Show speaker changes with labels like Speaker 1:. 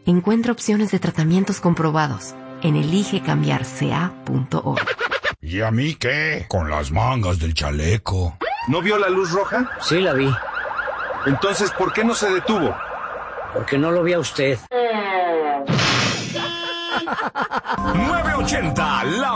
Speaker 1: Encuentra opciones de tratamientos comprobados en eligecambiarca.org.
Speaker 2: ¿Y a mí qué? Con las mangas del chaleco.
Speaker 3: ¿No vio la luz roja?
Speaker 4: Sí, la vi.
Speaker 3: Entonces, ¿por qué no se detuvo?
Speaker 4: Porque no lo vi a usted.
Speaker 5: 980, la